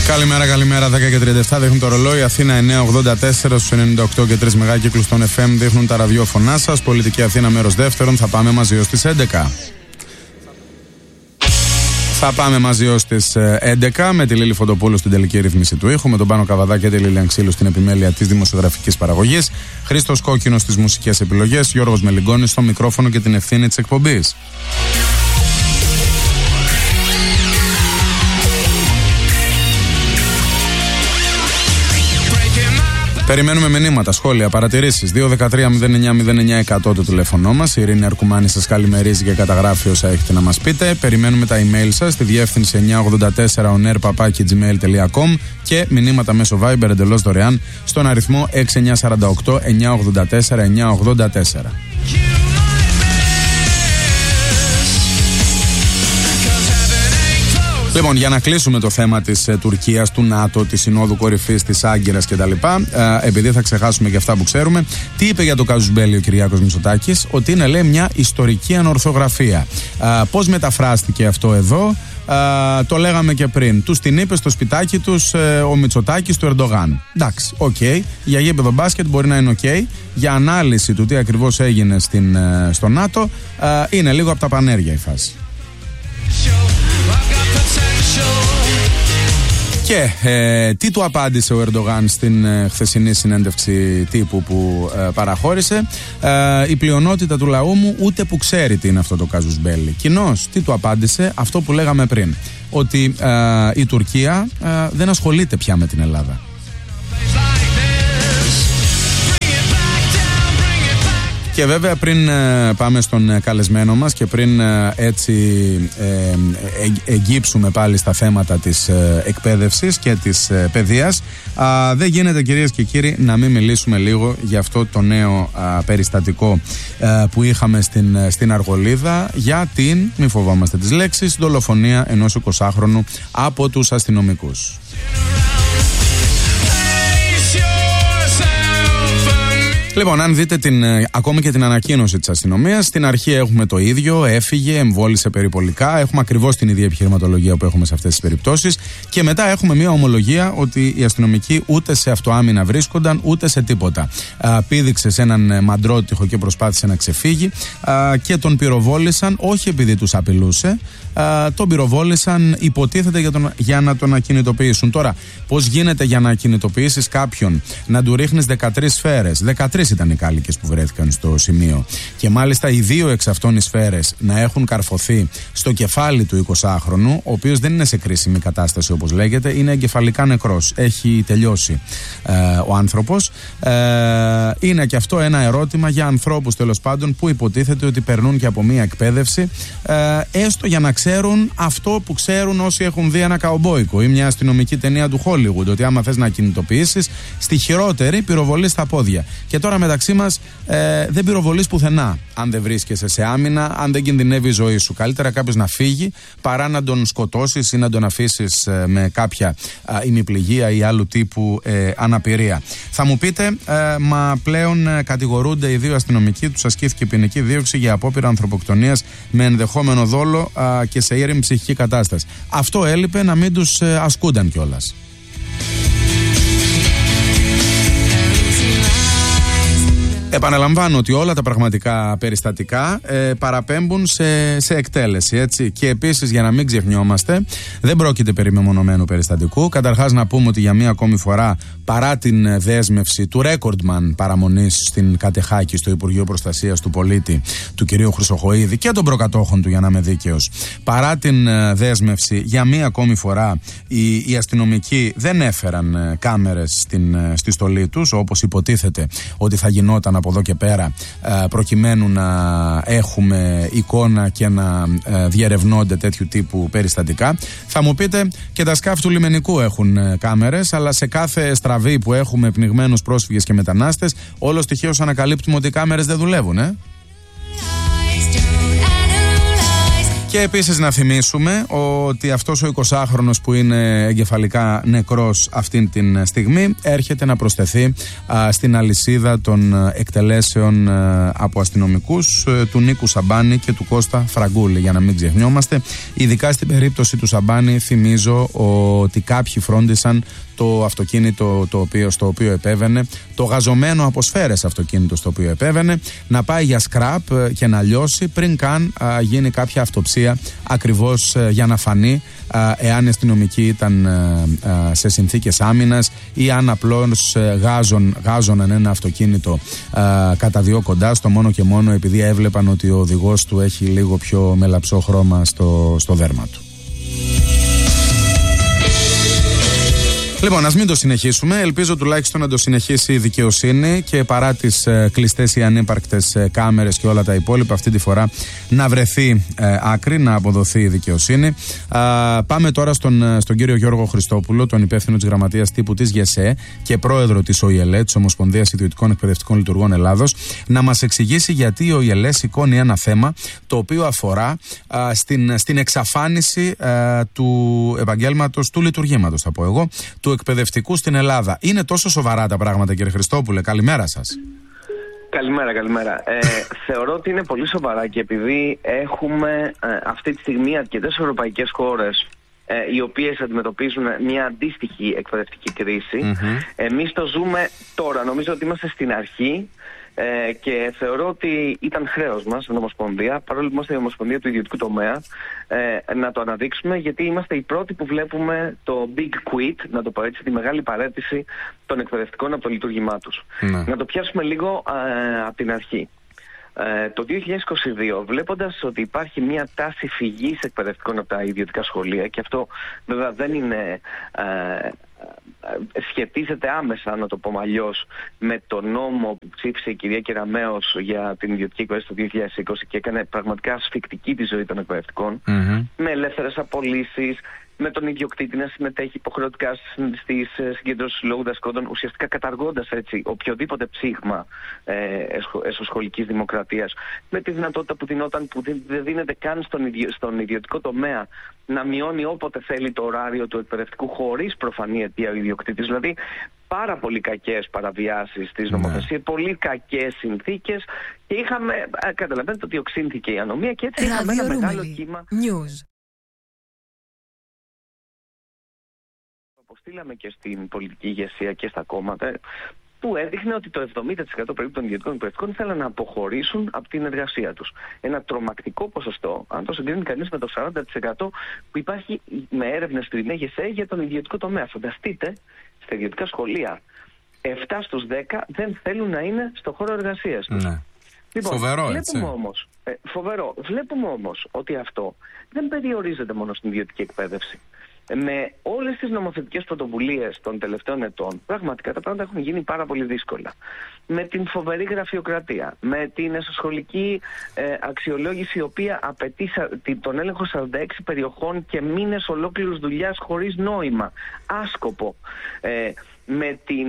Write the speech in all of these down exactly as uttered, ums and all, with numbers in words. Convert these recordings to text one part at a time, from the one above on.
Καλημέρα, καλημέρα. δέκα και τριάντα επτά δείχνουν το ρολόι. Αθήνα εννιά ογδόντα τέσσερα στους ενενήντα οκτώ και τρία μεγάκυκλους των εφ εμ δείχνουν τα ραδιόφωνά σας. Πολιτική Αθήνα μέρος δεύτερον. Θα πάμε μαζί ως τις έντεκα. Θα πάμε μαζί ως τις έντεκα με τη Λίλη Φωτοπούλου στην τελική ρύθμιση του ήχου, με τον Πάνο Καβαδά και τη Λίλη Αγξήλου στην επιμέλεια της δημοσιογραφικής παραγωγής, Χρήστος Κόκκινος στις μουσικές επιλογές, Γιώργος Μελιγκόνης στο μικρόφωνο και την ευθύνη της εκπομπής. Περιμένουμε μηνύματα, σχόλια, παρατηρήσεις. δύο ένα τρία μηδέν εννιά μηδέν εννιά εκατό το τηλέφωνό μας. Η Ειρήνη Αρκουμάνη σας καλημερίζει και καταγράφει όσα έχετε να μας πείτε. Περιμένουμε τα email σας στη διεύθυνση εννιά ογδόντα τέσσερα ονέρ παπάκι τζι μέιλ τελεία κομ και μηνύματα μέσω Viber εντελώς δωρεάν στον αριθμό έξι εννιά τέσσερα οκτώ εννιά ογδόντα τέσσερα εννιά ογδόντα τέσσερα. Λοιπόν, για να κλείσουμε το θέμα της ε, Τουρκίας, του ΝΑΤΟ, της Συνόδου Κορυφής, της Άγκυρας κτλ., ε, επειδή θα ξεχάσουμε και αυτά που ξέρουμε, τι είπε για το κάζους μπέλι ο Κυριάκος Μητσοτάκης? Ότι είναι, λέει, μια ιστορική ανορθογραφία. Ε, πώς μεταφράστηκε αυτό εδώ? Uh, το λέγαμε και πριν. Τους την είπε στο σπιτάκι τους uh, ο Μητσοτάκης του Ερντογάν. Εντάξει, οκ. Okay. Για γήπεδο μπάσκετ μπορεί να είναι οκ. Okay. Για ανάλυση του τι ακριβώς έγινε στην, uh, στο ΝΑΤΟ uh, είναι λίγο από τα πανέρια η φάση. Και ε, τι του απάντησε ο Ερντογάν στην ε, χθεσινή συνέντευξη τύπου που ε, παραχώρησε? Ε, η πλειονότητα του λαού μου ούτε που ξέρει τι είναι αυτό το κάζους μπέλι. Κοινώς, τι του απάντησε? Αυτό που λέγαμε πριν, ότι ε, η Τουρκία ε, δεν ασχολείται πια με την Ελλάδα. Και βέβαια πριν ε, πάμε στον ε, καλεσμένο μας και πριν ε, έτσι ε, ε, ε, εγγύψουμε πάλι στα θέματα της ε, εκπαίδευσης και της ε, παιδείας, α, δεν γίνεται, κυρίες και κύριοι, να μην μιλήσουμε λίγο για αυτό το νέο α, περιστατικό α, που είχαμε στην, στην Αργολίδα για την, μη φοβόμαστε τις λέξεις, δολοφονία ενός εικοσάχρονου από τους αστυνομικούς. Λοιπόν, αν δείτε την, ακόμη και την ανακοίνωση της αστυνομίας, στην αρχή έχουμε το ίδιο, έφυγε, εμβόλησε περιπολικά, έχουμε ακριβώς την ίδια επιχειρηματολογία που έχουμε σε αυτές τις περιπτώσεις και μετά έχουμε μια ομολογία ότι οι αστυνομικοί ούτε σε αυτοάμυνα βρίσκονταν, ούτε σε τίποτα. Α, πήδηξε σε έναν μαντρότυχο και προσπάθησε να ξεφύγει α, και τον πυροβόλησαν, όχι επειδή τους απειλούσε, α, τον πυροβόλησαν υποτίθεται για, τον, για να τον ακινητοποιήσουν. Τώρα, πώς γίνεται για να ακινητοποιήσεις κάποιον, να του ρίχνεις δεκατρείς σφαίρες? δεκατρείς ήταν οι κάλικες που βρέθηκαν στο σημείο. Και μάλιστα οι δύο εξ αυτών οι σφαίρες να έχουν καρφωθεί στο κεφάλι του εικοσάχρονου, ο οποίος δεν είναι σε κρίσιμη κατάσταση όπως λέγεται, είναι εγκεφαλικά νεκρός. Έχει τελειώσει ε, ο άνθρωπος. Ε, είναι και αυτό ένα ερώτημα για ανθρώπους τέλος πάντων που υποτίθεται ότι περνούν και από μία εκπαίδευση, ε, έστω για να ξέρουν αυτό που ξέρουν όσοι έχουν δει ένα καουμπόικο ή μια αστυνομική ταινία του Hollywood, ότι άμα θες να κινητοποιήσεις, στη χειρότερη πυροβολείς στα πόδια. Και τώρα μεταξύ μας ε, δεν πυροβολείς πουθενά αν δεν βρίσκεσαι σε άμυνα, αν δεν κινδυνεύει η ζωή σου. Καλύτερα κάποιος να φύγει παρά να τον σκοτώσεις ή να τον αφήσεις ε, με κάποια ε, ημιπληγία ή άλλου τύπου ε, αναπηρία. Θα μου πείτε, ε, μα πλέον ε, κατηγορούνται οι δύο αστυνομικοί, τους ασκήθηκε ποινική δίωξη για απόπειρα ανθρωποκτονίας με ενδεχόμενο δόλο ε, και σε ήρεμη ψυχική κατάσταση. Αυτό έλειπε, να μην τους ε, ασκούνταν κιόλας. Επαναλαμβάνω ότι όλα τα πραγματικά περιστατικά ε, παραπέμπουν σε, σε εκτέλεση, έτσι. Και επίσης, για να μην ξεχνιόμαστε, δεν πρόκειται περί μεμονωμένου περιστατικού. Καταρχάς, να πούμε ότι για μία ακόμη φορά, παρά την δέσμευση του ρέκορντμαν παραμονής στην Κατεχάκη, στο Υπουργείο Προστασίας του Πολίτη, του κυρίου Χρυσοχοΐδη και των προκατόχων του, για να είμαι δίκαιος, παρά την δέσμευση, για μία ακόμη φορά οι, οι αστυνομικοί δεν έφεραν κάμερες στην, στη στολή τους, όπως υποτίθεται ότι θα γινόταν από εδώ και πέρα, προκειμένου να έχουμε εικόνα και να διερευνώνται τέτοιου τύπου περιστατικά. Θα μου πείτε, και τα σκάφη του λιμενικού έχουν κάμερες, αλλά σε κάθε στραβή που έχουμε πνιγμένους πρόσφυγες και μετανάστες, όλο στοιχείως ανακαλύπτουμε ότι οι κάμερες δεν δουλεύουν, ε? Και επίσης να θυμίσουμε ότι αυτός ο εικοσάχρονος που είναι εγκεφαλικά νεκρός αυτήν την στιγμή έρχεται να προσθεθεί α, στην αλυσίδα των εκτελέσεων α, από αστυνομικούς α, του Νίκου Σαμπάνη και του Κώστα Φραγκούλη, για να μην ξεχνιόμαστε. Ειδικά στην περίπτωση του Σαμπάνη θυμίζω ότι κάποιοι φρόντισαν το αυτοκίνητο το οποίο, στο οποίο επέβαινε, το γαζωμένο από σφαίρες αυτοκίνητο στο οποίο επέβαινε, να πάει για σκραπ και να λιώσει πριν καν α, γίνει κάποια αυτοψία, ακριβώς α, για να φανεί α, εάν οι αστυνομικοί ήταν α, α, σε συνθήκες άμυνας ή αν απλώς γάζον, γάζωναν ένα αυτοκίνητο α, καταδιώκοντας το μόνο και μόνο επειδή έβλεπαν ότι ο οδηγός του έχει λίγο πιο μελαψό χρώμα στο, στο δέρμα του. Λοιπόν, ας μην το συνεχίσουμε. Ελπίζω τουλάχιστον να το συνεχίσει η δικαιοσύνη και παρά τις ε, κλειστές ή ανύπαρκτες ε, κάμερες και όλα τα υπόλοιπα, αυτή τη φορά να βρεθεί ε, άκρη, να αποδοθεί η δικαιοσύνη. Α, πάμε τώρα στον, στον κύριο Γιώργο Χριστόπουλο, τον υπεύθυνο της γραμματείας τύπου της ΓΕΣΕ και πρόεδρο της ΟΙΕΛΕ, της Ομοσπονδίας Ιδιωτικών Εκπαιδευτικών Λειτουργών Ελλάδος, να μας εξηγήσει γιατί η ΟΙΕΛΕ σηκώνει ένα θέμα το οποίο αφορά α, στην, στην εξαφάνιση α, του επαγγέλματος, του λειτουργήματος, θα πω εγώ, του εκπαιδευτικού στην Ελλάδα. Είναι τόσο σοβαρά τα πράγματα, κύριε Χριστόπουλε? Καλημέρα σας. Καλημέρα, καλημέρα. Ε, θεωρώ ότι είναι πολύ σοβαρά και επειδή έχουμε ε, αυτή τη στιγμή αρκετές ευρωπαϊκές χώρες ε, οι οποίες αντιμετωπίζουν μια αντίστοιχη εκπαιδευτική κρίση. Mm-hmm. Εμείς το ζούμε τώρα. Νομίζω ότι είμαστε στην αρχή. Ε, και θεωρώ ότι ήταν χρέος μας, σαν Ομοσπονδία, παρόλο που είμαστε η Ομοσπονδία του ιδιωτικού τομέα, ε, να το αναδείξουμε, γιατί είμαστε οι πρώτοι που βλέπουμε το big quit, να το πω έτσι, τη μεγάλη παραίτηση των εκπαιδευτικών από το λειτουργήμά τους. Mm. Να το πιάσουμε λίγο ε, από την αρχή. Ε, το δύο χιλιάδες είκοσι δύο, βλέποντας ότι υπάρχει μια τάση φυγής εκπαιδευτικών από τα ιδιωτικά σχολεία, και αυτό βέβαια δεν είναι... Ε, σχετίζεται άμεσα, να το πω αλλιώς, με το νόμο που ψήφισε η κυρία Κεραμέως για την ιδιωτική εκπαίδευση το δύο χιλιάδες είκοσι και έκανε πραγματικά ασφικτική τη ζωή των εκπαιδευτικών, mm-hmm. με ελεύθερες απολύσεις, με τον ιδιοκτήτη να συμμετέχει υποχρεωτικά στις συγκεντρώσεις συλλόγου δασκόντων, ουσιαστικά καταργώντας έτσι οποιοδήποτε ψήγμα ε, εσωσχολικής δημοκρατίας, με τη δυνατότητα που δινόταν, που δεν δίνεται καν στον, ιδιο, στον ιδιωτικό τομέα, να μειώνει όποτε θέλει το ωράριο του εκπαιδευτικού χωρίς προφανή αιτία ο ιδιοκτήτης. Δηλαδή πάρα πολύ κακές παραβιάσεις της νομοθεσίας, ναι. πολύ κακές συνθήκες, και είχαμε, καταλαβαίνετε ότι οξύνθηκε η ανομία και έτσι είχαμε ένα μεγάλο κύμα. News. Αποστήλαμε και στην πολιτική ηγεσία και στα κόμματα, που έδειχνε ότι το εβδομήντα τοις εκατό περίπου των ιδιωτικών εκπαιδευτικών ήθελαν να αποχωρήσουν από την εργασία τους. Ένα τρομακτικό ποσοστό, αν το συγκρίνει κανείς με το σαράντα τοις εκατό που υπάρχει με έρευνες στην ΓΕΣΕ για τον ιδιωτικό τομέα. Φανταστείτε, στα ιδιωτικά σχολεία, επτά στους δέκα δεν θέλουν να είναι στο χώρο εργασίας τους. Ναι. Λοιπόν, φοβερό, βλέπουμε έτσι. Όμως, ε, φοβερό. Βλέπουμε όμως ότι αυτό δεν περιορίζεται μόνο στην ιδιωτική εκπαίδευση. Με όλες τις νομοθετικές πρωτοβουλίες των τελευταίων ετών, πραγματικά τα πράγματα έχουν γίνει πάρα πολύ δύσκολα. Με την φοβερή γραφειοκρατία, με την εσωσχολική ε, αξιολόγηση, η οποία απαιτεί τον έλεγχο σαράντα έξι περιοχών και μήνες ολόκληρους δουλειάς χωρίς νόημα, άσκοπο. Ε, με, την,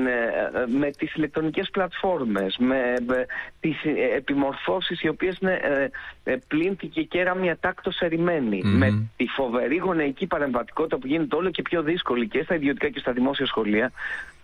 με τις ηλεκτρονικές πλατφόρμες, με, με τις επιμορφώσεις οι οποίες είναι ε, πλήνθη και κέρα μια τάκτος ερημένη, mm-hmm. με τη φοβερή γονεϊκή παρεμβατικότητα που γίνεται όλο και πιο δύσκολη και στα ιδιωτικά και στα δημόσια σχολεία,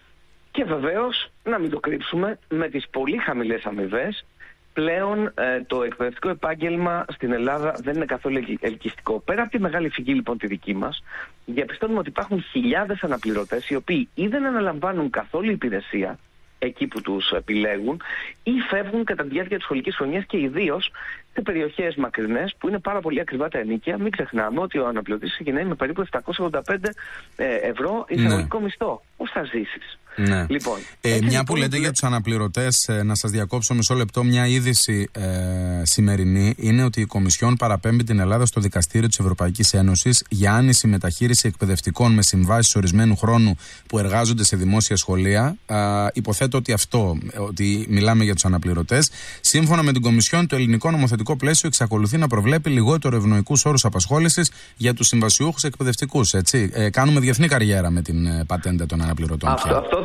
και βεβαίως, να μην το κρύψουμε, με τις πολύ χαμηλές αμοιβές. Πλέον ε, το εκπαιδευτικό επάγγελμα στην Ελλάδα δεν είναι καθόλου ελκυστικό. Πέρα από τη μεγάλη φυγή λοιπόν τη δική μας, διαπιστώνουμε ότι υπάρχουν χιλιάδες αναπληρωτές οι οποίοι ή δεν αναλαμβάνουν καθόλου υπηρεσία εκεί που τους επιλέγουν, ή φεύγουν κατά τη διάρκεια της σχολικής χρονιάς, και ιδίως σε περιοχές μακρινές που είναι πάρα πολύ ακριβά τα ενοίκια. Μην ξεχνάμε ότι ο αναπληρωτής ξεκινάει με περίπου επτακόσια ογδόντα πέντε ευρώ εισαγωγικό ναι. μισθό. Πώς θα ζήσεις? Ναι. Λοιπόν, ε, μια λοιπόν, που λέτε για, για τους αναπληρωτές, ε, να σας διακόψω μισό λεπτό. Μια είδηση ε, σημερινή είναι ότι η Κομισιόν παραπέμπει την Ελλάδα στο Δικαστήριο της Ευρωπαϊκής Ένωσης για άνηση μεταχείριση εκπαιδευτικών με συμβάσεις ορισμένου χρόνου που εργάζονται σε δημόσια σχολεία. Ε, υποθέτω ότι αυτό, ότι μιλάμε για τους αναπληρωτές. Σύμφωνα με την Κομισιόν, το ελληνικό νομοθετικό πλαίσιο εξακολουθεί να προβλέπει λιγότερο ευνοϊκούς όρους απασχόλησης για τους συμβασιούχους εκπαιδευτικούς. Έτσι. Ε, κάνουμε διεθνή καριέρα με την πατέντα των αναπληρωτών. Αυτό, αυτό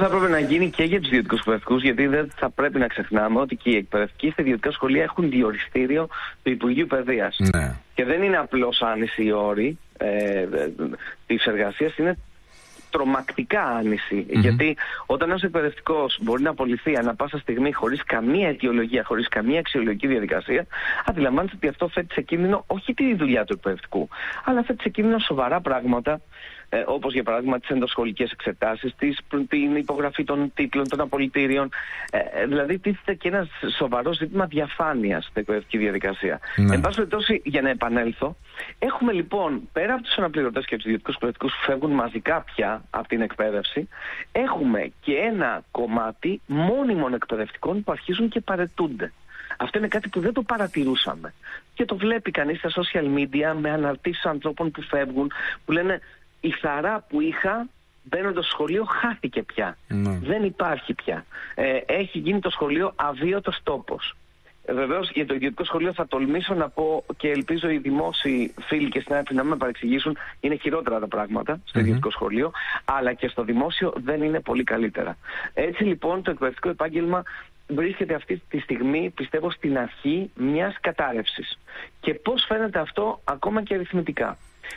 θα έπρεπε να γίνει και για τους ιδιωτικούς εκπαιδευτικούς, γιατί δεν θα πρέπει να ξεχνάμε ότι και οι εκπαιδευτικοί στα ιδιωτικά σχολεία έχουν διοριστήριο του Υπουργείου Παιδείας. Ναι. Και δεν είναι απλώς άνηση οι όροι ε, της εργασίας, είναι τρομακτικά άνηση. Mm-hmm. Γιατί όταν ένας εκπαιδευτικός μπορεί να απολυθεί ανά πάσα στιγμή χωρίς καμία αιτιολογία, χωρίς καμία αξιολογική διαδικασία, αντιλαμβάνεται ότι αυτό θέτει σε κίνδυνο όχι τη δουλειά του εκπαιδευτικού, αλλά θέτει σε κίνδυνο σοβαρά πράγματα. Ε, όπως για παράδειγμα τις ενδοσχολικές εξετάσεις, τις, την υπογραφή των τίτλων, των απολυτήριων. Ε, δηλαδή τίθεται και ένα σοβαρό ζήτημα διαφάνειας στην εκπαιδευτική διαδικασία. Ναι. Εν πάση περιπτώσει, για να επανέλθω, έχουμε λοιπόν πέρα από τους αναπληρωτές και τους ιδιωτικούς εκπαιδευτικούς που φεύγουν μαζικά πια από την εκπαίδευση, έχουμε και ένα κομμάτι μόνιμων εκπαιδευτικών που αρχίζουν και παραιτούνται. Αυτό είναι κάτι που δεν το παρατηρούσαμε. Και το βλέπει κανείς στα social media με αναρτήσεις ανθρώπων που φεύγουν, που λένε η χαρά που είχα μπαίνοντας στο σχολείο χάθηκε πια. Mm. Δεν υπάρχει πια. Ε, έχει γίνει το σχολείο αβίωτος τόπος. Ε, βεβαίως για το ιδιωτικό σχολείο θα τολμήσω να πω και ελπίζω οι δημόσιοι φίλοι και συνάδελφοι να με παρεξηγήσουν, είναι χειρότερα τα πράγματα στο mm-hmm. ιδιωτικό σχολείο, αλλά και στο δημόσιο δεν είναι πολύ καλύτερα. Έτσι λοιπόν το εκπαιδευτικό επάγγελμα βρίσκεται αυτή τη στιγμή, πιστεύω, στην αρχή μιας κατάρρευσης. Και πώς φαίνεται αυτό ακόμα και αριθμητικά.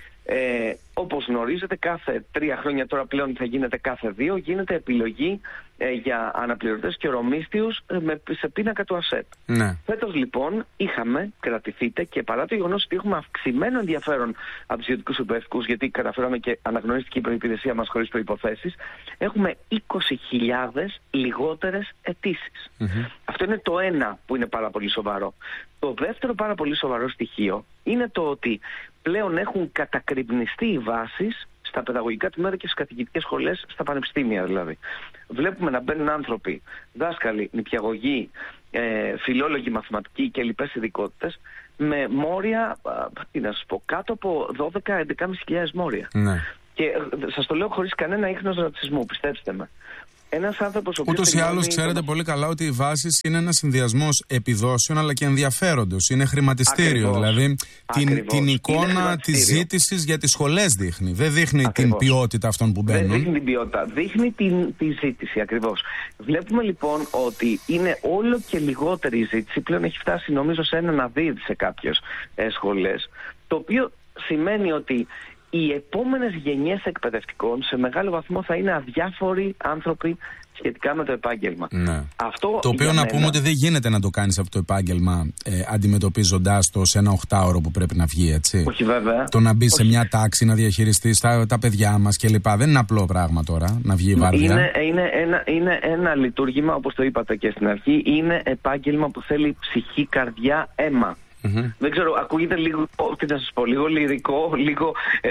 Ε, όπως γνωρίζετε, κάθε τρία χρόνια τώρα πλέον θα γίνεται κάθε δύο, γίνεται επιλογή ε, για αναπληρωτές και ορομίσθιους ε, με, σε πίνακα του ΑΣΕΠ. Ναι. Φέτος λοιπόν είχαμε, κρατηθείτε, και παρά το γεγονός ότι έχουμε αυξημένο ενδιαφέρον από τους ιδιωτικούς εκπαιδευτικούς, γιατί καταφέραμε και αναγνωρίστηκε η προϋπηρεσία μας χωρίς προϋποθέσεις, έχουμε είκοσι χιλιάδες λιγότερες αιτήσεις. Mm-hmm. Αυτό είναι το ένα που είναι πάρα πολύ σοβαρό. Το δεύτερο πάρα πολύ σοβαρό στοιχείο είναι το ότι πλέον έχουν κατακριμνιστεί οι βάσεις στα παιδαγωγικά τμήματα και στις καθηγητικές σχολές, στα πανεπιστήμια δηλαδή. Βλέπουμε να μπαίνουν άνθρωποι, δάσκαλοι, νηπιαγωγοί, ε, φιλόλογοι, μαθηματικοί και λοιπές ειδικότητες, με μόρια, τι να σας πω, κάτω από δώδεκα με έντεκα χιλιάδες μόρια. Ναι. Και ε, σας το λέω χωρίς κανένα ίχνος ρατσισμού, πιστέψτε με. Ένας άνθρωπος, ούτως ή άλλως ξέρετε πολύ καλά ότι οι βάσεις είναι ένας συνδυασμός επιδόσεων αλλά και ενδιαφέροντος. Είναι χρηματιστήριο. Ακριβώς. Δηλαδή την, την εικόνα της ζήτησης για τις σχολές δείχνει. Δεν δείχνει ακριβώς την ποιότητα αυτών που μπαίνουν. Δεν δείχνει την ποιότητα. Δείχνει την, τη ζήτηση ακριβώς. Βλέπουμε λοιπόν ότι είναι όλο και λιγότερη η ζήτηση. Πλέον έχει φτάσει νομίζω σε έναν δι σε κάποιες ε, σχολές. Το οποίο σημαίνει ότι οι επόμενες γενιές εκπαιδευτικών σε μεγάλο βαθμό θα είναι αδιάφοροι άνθρωποι σχετικά με το επάγγελμα. Ναι. Αυτό το οποίο να μένα... πούμε ότι δεν γίνεται να το κάνεις αυτό το επάγγελμα ε, αντιμετωπίζοντάς το σε ένα οχτάωρο που πρέπει να βγει, έτσι. Όχι βέβαια. Το να μπει σε μια τάξη, να διαχειριστείς τα, τα παιδιά μας κλπ. Δεν είναι απλό πράγμα τώρα να βγει η βάρδια. Είναι, είναι, ένα, είναι ένα λειτουργήμα, όπως το είπατε και στην αρχή, είναι επάγγελμα που θέλει ψυχή, καρδιά, αίμα. Mm-hmm. Δεν ξέρω, ακούγεται λίγο, τι να σας πω, λίγο λυρικό, λίγο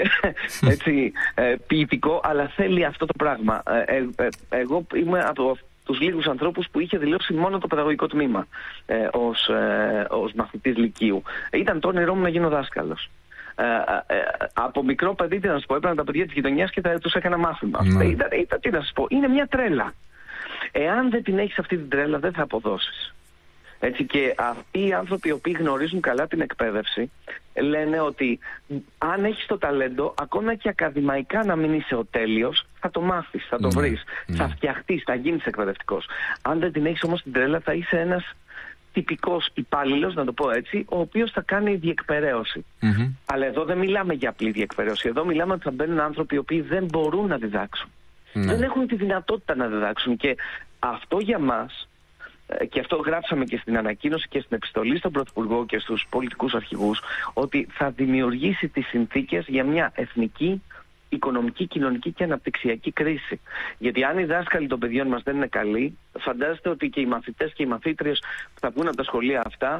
έτσι, ε, ποιητικό, αλλά θέλει αυτό το πράγμα. Ε, ε, ε, εγώ είμαι από τους λίγους ανθρώπους που είχε δηλώσει μόνο το παιδαγωγικό τμήμα ε, ως, ε, ως μαθητής λυκείου. Ήταν το όνειρό μου να γίνω δάσκαλος. Ε, ε, από μικρό παιδί, τι να σας πω, έπαιρνα τα παιδιά της γειτονιάς και θα, τους έκανα μάθημα. Mm. Ε, ήταν, ήταν, τι να σας πω, είναι μια τρέλα. Εάν δεν την έχεις αυτή την τρέλα, δεν θα αποδώσεις. Έτσι, και αυτοί οι άνθρωποι οι οποίοι γνωρίζουν καλά την εκπαίδευση λένε ότι αν έχεις το ταλέντο, ακόμα και ακαδημαϊκά να μην είσαι ο τέλειος, θα το μάθεις, θα το mm. βρεις, mm. θα φτιαχτείς, θα γίνεις εκπαιδευτικός. Αν δεν την έχεις όμως την τρέλα, θα είσαι ένας τυπικός υπάλληλος, να το πω έτσι, ο οποίος θα κάνει διεκπεραίωση. Mm-hmm. Αλλά εδώ δεν μιλάμε για απλή διεκπεραίωση. Εδώ μιλάμε ότι θα μπαίνουν άνθρωποι οι οποίοι δεν μπορούν να διδάξουν. Mm. Δεν έχουν τη δυνατότητα να διδάξουν. Και αυτό για μας, και αυτό γράψαμε και στην ανακοίνωση και στην επιστολή στον Πρωθυπουργό και στους πολιτικούς αρχηγούς, ότι θα δημιουργήσει τις συνθήκες για μια εθνική, οικονομική, κοινωνική και αναπτυξιακή κρίση. Γιατί αν οι δάσκαλοι των παιδιών μας δεν είναι καλοί, φαντάζεστε ότι και οι μαθητές και οι μαθήτριες που θα βγουν από τα σχολεία αυτά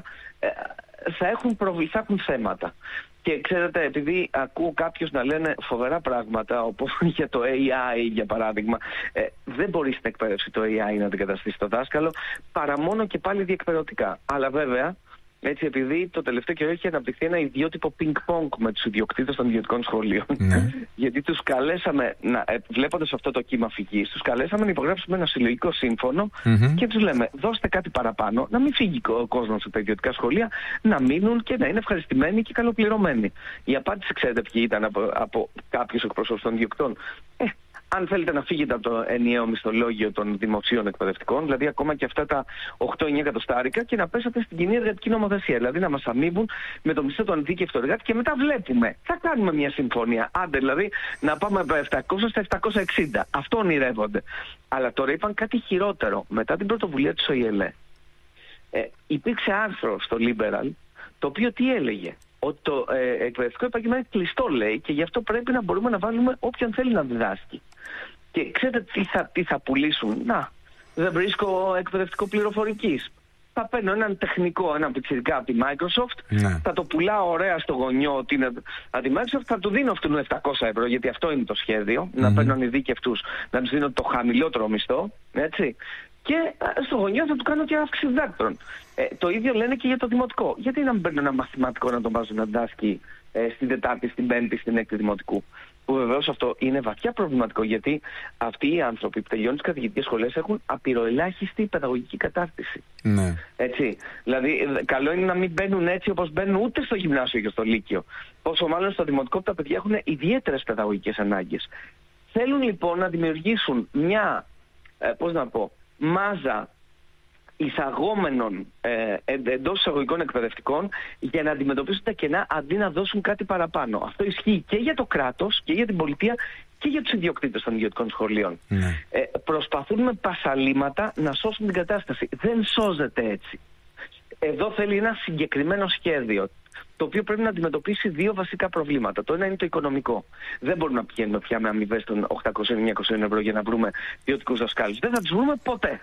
θα έχουν, προβλη... θα έχουν θέματα. Και ξέρετε, επειδή ακούω κάποιους να λένε φοβερά πράγματα, όπως για το έι άι για παράδειγμα, ε, δεν μπορεί στην εκπαίδευση το έι άι να αντικαταστήσει το δάσκαλο, παρά μόνο και πάλι διεκπαιρεωτικά. Αλλά βέβαια, έτσι, επειδή το τελευταίο καιρό έχει αναπτυχθεί ένα ιδιότυπο πινκ-πονγκ με τους ιδιοκτήτες των ιδιωτικών σχολείων. Ναι. Γιατί τους καλέσαμε, να, ε, βλέποντας αυτό το κύμα φυγής, τους καλέσαμε να υπογράψουμε ένα συλλογικό σύμφωνο mm-hmm. και τους λέμε: δώστε κάτι παραπάνω, να μην φύγει ο κόσμος από τα ιδιωτικά σχολεία, να μείνουν και να είναι ευχαριστημένοι και καλοπληρωμένοι. Η απάντηση, ξέρετε ποιοι ήταν από, από κάποιους εκπροσώπους των ιδιοκτών? Ε, αν θέλετε να φύγετε από το ενιαίο μισθολόγιο των δημοσίων εκπαιδευτικών, δηλαδή ακόμα και αυτά τα οκτώ εννιά εκατοστάρικα, και να πέσατε στην κοινή εργατική νομοθεσία. Δηλαδή να μας αμείβουν με το μισθό του ανειδίκευτου εργάτη και μετά βλέπουμε. Θα κάνουμε μια συμφωνία. Άντε δηλαδή να πάμε από επτακόσια στα επτακόσια εξήντα. Αυτό ονειρεύονται. Αλλά τώρα είπαν κάτι χειρότερο. Μετά την πρωτοβουλία της ΟΗΕΛΕ, ε, υπήρξε άρθρο στο Liberal, το οποίο τι έλεγε? Ότι το ε, εκπαιδευτικό επάγγελμα είναι κλειστό, λέει, και γι' αυτό πρέπει να μπορούμε να βάλουμε όποιον θέλει να διδάσκει. Και ξέρετε τι θα, τι θα πουλήσουν? Να, δεν βρίσκω εκπαιδευτικό πληροφορικής. Θα παίρνω έναν τεχνικό, έναν πιτσιρικά από τη Microsoft, ναι. θα το πουλάω ωραία στο γονιό ότι είναι από τη Microsoft, θα του δίνω αυτού επτακόσια ευρώ, γιατί αυτό είναι το σχέδιο, mm-hmm. να παίρνω ανειδίκευτους, να τους δίνω το χαμηλότερο μισθό, έτσι. Και στο γονιό θα του κάνω και αύξηση διδάκτρων. Ε, το ίδιο λένε και για το δημοτικό. Γιατί να μην παίρνω ένα μαθηματικό να τον βάζω να διδάσκει ε, στην Τετάρτη, στην Πέμπτη, στην Έκτη δημοτικού? Που βεβαίως αυτό είναι βαθιά προβληματικό, γιατί αυτοί οι άνθρωποι που τελειώνουν τις καθηγητικές σχολές έχουν απειροελάχιστη παιδαγωγική κατάρτιση. Ναι. Έτσι. Δηλαδή, καλό είναι να μην μπαίνουν έτσι όπως μπαίνουν ούτε στο γυμνάσιο και στο λύκειο. Πόσο μάλλον στο δημοτικό που τα παιδιά έχουν ιδιαίτερες παιδαγωγικές ανάγκες. Θέλουν λοιπόν να δημιουργήσουν μια, ε, πώς να πω, μάζα εισαγόμενων ε, εντός εισαγωγικών εκπαιδευτικών για να αντιμετωπίσουν τα κενά αντί να δώσουν κάτι παραπάνω. Αυτό ισχύει και για το κράτος και για την πολιτεία και για τους ιδιοκτήτες των ιδιωτικών σχολείων. Ναι. Ε, προσπαθούν με πασαλήματα να σώσουν την κατάσταση. Δεν σώζεται έτσι. Εδώ θέλει ένα συγκεκριμένο σχέδιο, το οποίο πρέπει να αντιμετωπίσει δύο βασικά προβλήματα. Το ένα είναι το οικονομικό. Δεν μπορούμε να πηγαίνουμε πια με αμοιβές των οκτακόσια με εννιακόσια ευρώ για να βρούμε ποιοτικούς δασκάλους. Δεν θα τους βρούμε ποτέ.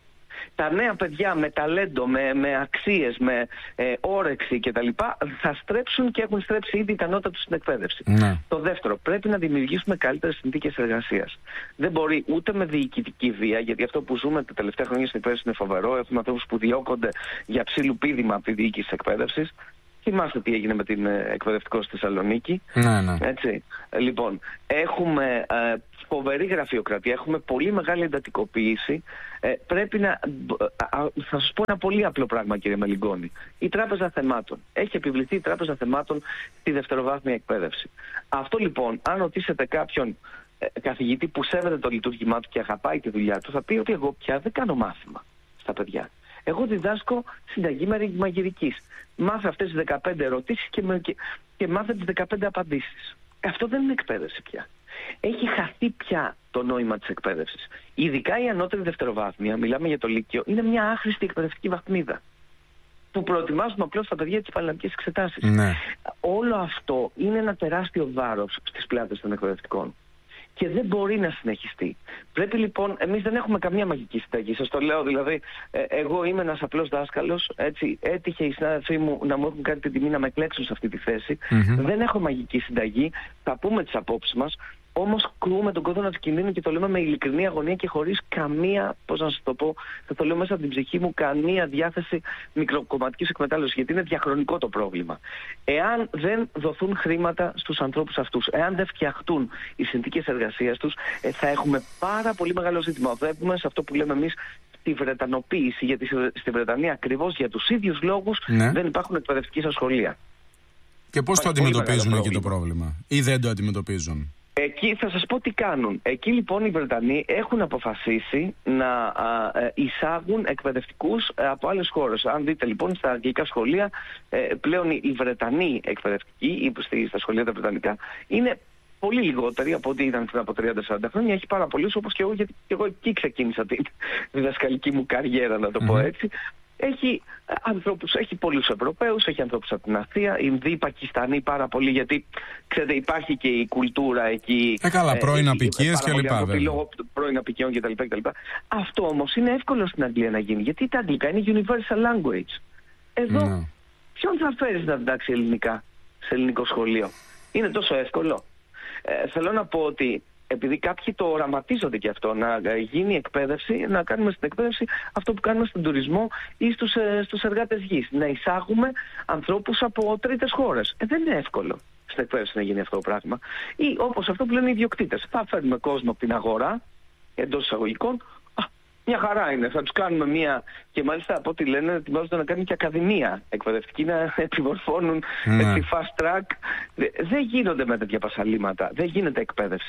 Τα νέα παιδιά με ταλέντο, με, με αξίες, με ε, όρεξη κτλ. Θα στρέψουν και έχουν στρέψει ήδη ικανότητα τους στην εκπαίδευση. Ναι. Το δεύτερο, πρέπει να δημιουργήσουμε καλύτερες συνθήκες εργασίας. Δεν μπορεί ούτε με διοικητική βία, γιατί αυτό που ζούμε τα τελευταία χρόνια στην εκπαίδευση είναι φοβερό. Έχουμε ανθρώπους που διώκονται για ψήλου πήδημα από τη διοίκηση της εκπαίδευσης. Θυμάστε τι έγινε με την ε, εκπαιδευτικό στη Θεσσαλονίκη. Ναι, ναι. Έτσι. Λοιπόν, έχουμε ε, φοβερή γραφειοκρατία, έχουμε πολύ μεγάλη εντατικοποίηση. Ε, πρέπει να... Α, θα σας πω ένα πολύ απλό πράγμα, κύριε Μελιγκόνη. Η Τράπεζα Θεμάτων. Έχει επιβληθεί η Τράπεζα Θεμάτων στη δευτεροβάθμια εκπαίδευση. Αυτό λοιπόν, αν ρωτήσετε κάποιον ε, καθηγητή που σέβεται το λειτουργήμά του και αγαπάει τη δουλειά του, θα πει ότι εγώ πια δεν κάνω μάθημα στα παιδιά. Εγώ διδάσκω συνταγή μαγειρικής. Μάθε αυτές τις δεκαπέντε ερωτήσεις και, με, και, και μάθε τις δεκαπέντε απαντήσεις. Αυτό δεν είναι εκπαίδευση πια. Έχει χαθεί πια το νόημα της εκπαίδευσης. Ειδικά η ανώτερη δευτεροβάθμια, μιλάμε για το λύκειο, είναι μια άχρηστη εκπαιδευτική βαθμίδα που προετοιμάζουμε απλώς τα παιδιά της επαγγελματικής εξετάσεις. Ναι. Όλο αυτό είναι ένα τεράστιο βάρος στις πλάτες των εκπαιδευτικών. Και δεν μπορεί να συνεχιστεί. Πρέπει λοιπόν, εμείς δεν έχουμε καμία μαγική συνταγή. Σας το λέω δηλαδή, ε, εγώ είμαι ένας απλός δάσκαλος, έτσι, έτυχε οι συνάδελφοί μου να μου έχουν κάνει την τιμή να με εκλέξουν σε αυτή τη θέση. Mm-hmm. Δεν έχω μαγική συνταγή, θα πούμε τις απόψεις μας, όμως κρούμε τον κόδωνα του κινδύνου και το λέμε με ειλικρινή αγωνία και χωρίς καμία, πώς να σας το πω, θα το λέω μέσα από την ψυχή μου, καμία διάθεση μικροκομματικής εκμετάλλευσης, γιατί είναι διαχρονικό το πρόβλημα. Εάν δεν δοθούν χρήματα στους ανθρώπους αυτούς, εάν δεν φτιαχτούν οι συνθήκες εργασίας τους, ε, θα έχουμε πάρα πολύ μεγάλο ζήτημα. Οδεύουμε σε αυτό που λέμε εμείς τη Βρετανοποίηση, γιατί στη Βρετανία ακριβώς για τους ίδιους λόγους ναι. δεν υπάρχουν εκπαιδευτικοί στα σχολεία. Και πώς το αντιμετωπίζουν εκεί το πρόβλημα, ή δεν το αντιμετωπίζουν? Εκεί θα σας πω τι κάνουν. Εκεί λοιπόν οι Βρετανοί έχουν αποφασίσει να α, εισάγουν εκπαιδευτικούς από άλλες χώρες. Αν δείτε λοιπόν στα αγγλικά σχολεία, ε, πλέον οι Βρετανοί εκπαιδευτικοί, ή στα σχολεία τα βρετανικά, είναι πολύ λιγότεροι από ό,τι ήταν πριν από τριάντα με σαράντα χρόνια. Έχει πάρα πολλούς, όπως και εγώ, γιατί και εγώ εκεί ξεκίνησα τη διδασκαλική μου καριέρα, να το πω έτσι. Έχει ανθρώπους, έχει πολλούς Ευρωπαίους, έχει ανθρώπους από την Ασία, Ινδοί, Πακιστανοί πάρα πολύ, γιατί ξέρετε υπάρχει και η κουλτούρα εκεί. Ε, καλά, πρώην απικίες και λοιπά. Λόγω πρώην απικιών κτλ. Αυτό όμως είναι εύκολο στην Αγγλία να γίνει, γιατί τα αγγλικά είναι universal language. Εδώ, ναι. ποιον θα φέρεις να διδάξει ελληνικά σε ελληνικό σχολείο? Είναι τόσο εύκολο. Ε, θέλω να πω ότι επειδή κάποιοι το οραματίζονται και αυτό, να γίνει εκπαίδευση, να κάνουμε στην εκπαίδευση αυτό που κάνουμε στον τουρισμό ή στους, στους εργάτες γης. Να εισάγουμε ανθρώπους από τρίτες χώρες. Ε, δεν είναι εύκολο στην εκπαίδευση να γίνει αυτό το πράγμα. Ή όπως αυτό που λένε οι ιδιοκτήτες. Θα φέρνουμε κόσμο από την αγορά, εντός εισαγωγικών. Α, μια χαρά είναι. Θα τους κάνουμε μια. Και μάλιστα από ό,τι λένε, ετοιμάζονται να κάνουν και ακαδημία εκπαιδευτική, να επιμορφώνουν mm. τη fast track. Δεν γίνονται με τέτοια πασαλήματα. Δεν γίνεται εκπαίδευση.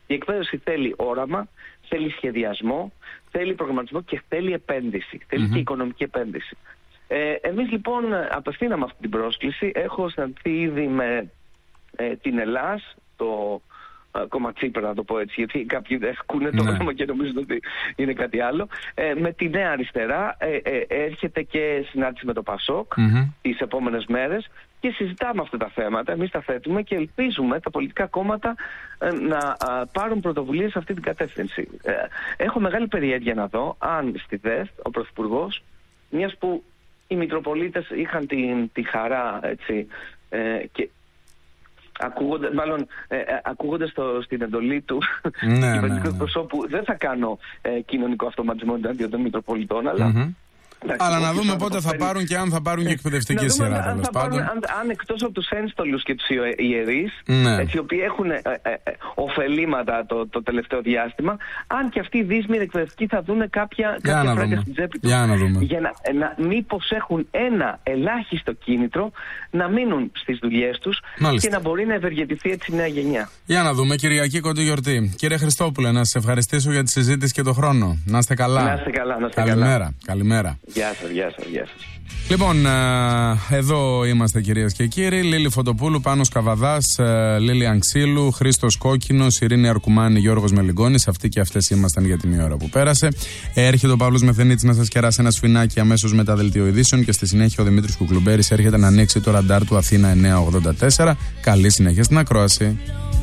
Η εκπαίδευση θέλει όραμα, θέλει σχεδιασμό, θέλει προγραμματισμό και θέλει επένδυση. Θέλει mm-hmm. και οικονομική επένδυση. Ε, εμείς λοιπόν απευθύναμε αυτή την πρόσκληση. Έχω συναντηθεί ήδη με ε, την Ελλάς, το ε, κόμμα Τσίπρα να το πω έτσι, γιατί κάποιοι ακούνε το όνομα και νομίζουν ότι είναι κάτι άλλο. Ε, με τη Νέα Αριστερά ε, ε, έρχεται και συνάντηση με το ΠΑΣΟΚ mm-hmm. τις επόμενες μέρες και συζητάμε αυτά τα θέματα. Εμείς τα θέτουμε και ελπίζουμε τα πολιτικά κόμματα ε, να α, πάρουν πρωτοβουλίες σε αυτή την κατεύθυνση. Ε, έχω μεγάλη περιέργεια να δω αν στη ΔΕΘ ο Πρωθυπουργός, μιας που οι Μητροπολίτες είχαν την, τη χαρά έτσι, ε, και ακούγοντας, μάλλον, ε, ακούγοντας το, στην εντολή του ναι, κυβερνητικού ναι, προσώπου, δεν θα κάνω ε, κοινωνικό αυτοματισμό εναντίον των Μητροπολιτών, αλλά mm-hmm. Εντάξει, αλλά να δούμε πότε θα πάρουν και αν θα πάρουν και εκπαιδευτική σειρά, τέλος πάντων. Αν, αν εκτός από τους ένστολους και τους ιερείς, ναι. έτσι, οι οποίοι έχουν ε, ε, ε, ωφελήματα το, το τελευταίο διάστημα, αν και αυτοί οι δύσμηροι εκπαιδευτικοί θα δουν κάποια, κάποια φράγκα στην τσέπη τους. Για να δούμε. Για να, να, μήπως έχουν ένα ελάχιστο κίνητρο να μείνουν στις δουλειές τους. Μάλιστα. Και να μπορεί να ευεργετηθεί έτσι η νέα γενιά. Για να δούμε, Κυριακή κοντή γιορτή. Κύριε Χριστόπουλε, να σας ευχαριστήσω για τη συζήτηση και τον χρόνο. Να είστε καλά. Να είστε καλά, να είστε Καλημέρα. καλά. Καλημέρα. Γεια σας, γεια σας, γεια σας. Λοιπόν, εδώ είμαστε κυρίες και κύριοι. Λίλη Φωτοπούλου, Πάνος Καβαδάς, Λίλη Ανξίλου, Χρήστος Κόκκινος, Ειρήνη Αρκουμάνη, Γιώργος Μελιγώνης. Αυτοί και αυτές ήμασταν για την ώρα που πέρασε. Έρχεται ο Παύλος Μεθενίτης να σας κεράσει ένα σφινάκι αμέσως μετά δελτίο ειδήσεων και στη συνέχεια ο Δημήτρης Κουκλουμπέρης έρχεται να ανοίξει το ραντάρ του Αθήνα εννιακόσια ογδόντα τέσσερα. Καλή συνέχεια στην ακρόαση.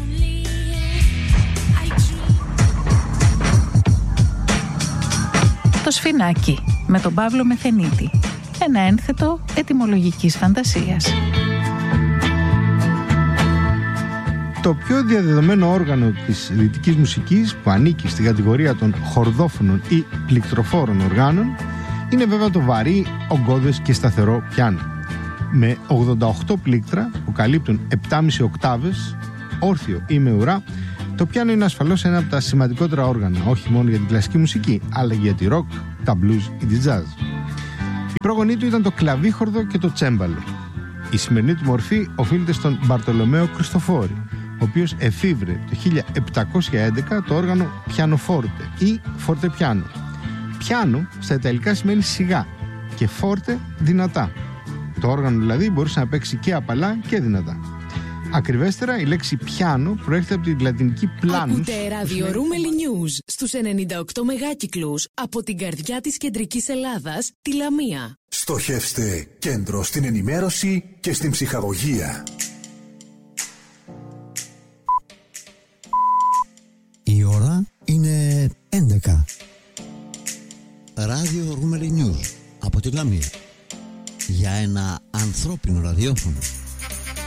Το σφινάκι με τον Παύλο Μεθενίτη. Ένα ένθετο ετυμολογικής φαντασίας. Το πιο διαδεδομένο όργανο της δυτικής μουσικής που ανήκει στη κατηγορία των χορδόφωνων ή πληκτροφόρων οργάνων είναι βέβαια το βαρύ, ογκώδες και σταθερό πιάνο. Με ογδόντα οκτώ πλήκτρα που καλύπτουν επτά κόμμα πέντε οκτάβες, όρθιο ή με ουρά, το πιάνο είναι ασφαλώς ένα από τα σημαντικότερα όργανα, όχι μόνο για την κλασική μουσική, αλλά και για τη ροκ, τα blues ή τη jazz. Η πρόγονή του ήταν το κλαβίχορδο και το τσέμπαλο. Η σημερινή του μορφή οφείλεται στον Μπαρτολομαίο Κριστοφόρη, ο οποίος εφήβρε το χίλια επτακόσια έντεκα το όργανο πιανοφόρτε ή φορτεπιάνο. Πιάνο στα ιταλικά σημαίνει σιγά και φόρτε δυνατά. Το όργανο δηλαδή μπορούσε να παίξει και απαλά και δυνατά. Ακριβέστερα, η λέξη πιάνο προέρχεται από την λατινική πλάνους. Ακούτε ράδιο Ρούμελι News στους ενενήντα οκτώ μεγάκυκλους από την καρδιά της κεντρικής Ελλάδας, τη Λαμία. Στοχεύστε κέντρο στην ενημέρωση και στην ψυχαγωγία. Η ώρα είναι έντεκα. Ράδιο Ρούμελι News από τη Λαμία. Για ένα ανθρώπινο ραδιόφωνο.